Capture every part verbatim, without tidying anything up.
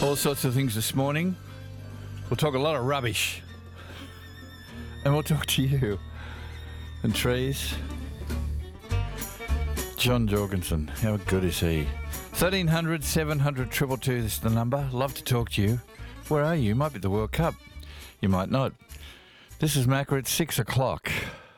All sorts of things this morning. We'll talk a lot of rubbish. And we'll talk to you. And trees. John Jorgensen, how good is he? thirteen hundred, seven hundred, two two two is the number. Love to talk to you. Where are you? Might be the World Cup. You might not. This is Macca at six o'clock.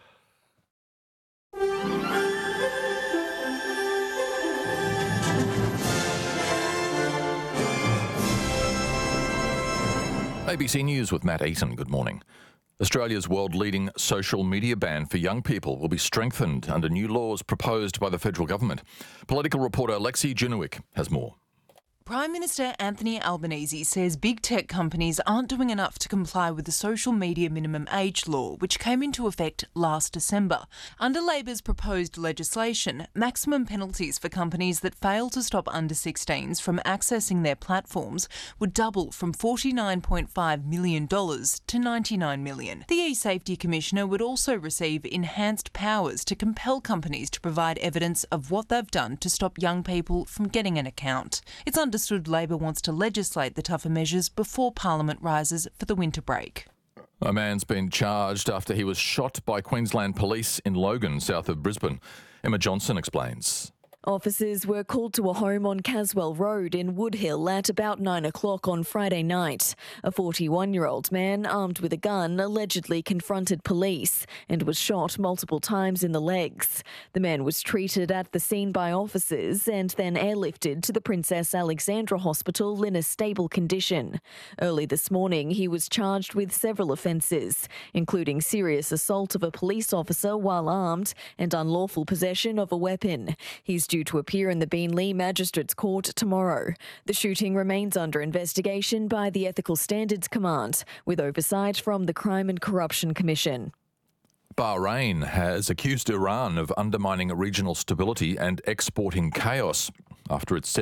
A B C News with Matt Eaton. Good morning. Australia's world-leading social media ban for young people will be strengthened under new laws proposed by the federal government. Political reporter Lexi Junowick has more. Prime Minister Anthony Albanese says big tech companies aren't doing enough to comply with the social media minimum age law, which came into effect last December. Under Labor's proposed legislation, maximum penalties for companies that fail to stop under sixteens from accessing their platforms would double from forty-nine point five million dollars to ninety-nine million dollars. The e-Safety Commissioner would also receive enhanced powers to compel companies to provide evidence of what they've done to stop young people from getting an account. It's under Understood Labor wants to legislate the tougher measures before Parliament rises for the winter break. A man's been charged after he was shot by Queensland Police in Logan, south of Brisbane. Emma Johnson explains. Officers were called to a home on Caswell Road in Woodhill at about nine o'clock on Friday night. A forty-one-year-old man armed with a gun allegedly confronted police and was shot multiple times in the legs. The man was treated at the scene by officers and then airlifted to the Princess Alexandra Hospital in a stable condition. Early this morning, he was charged with several offences, including serious assault of a police officer while armed and unlawful possession of a weapon. He's due to appear in the Beenleigh Magistrates Court tomorrow. The shooting remains under investigation by the Ethical Standards Command, with oversight from the Crime and Corruption Commission. Bahrain has accused Iran of undermining regional stability and exporting chaos after it said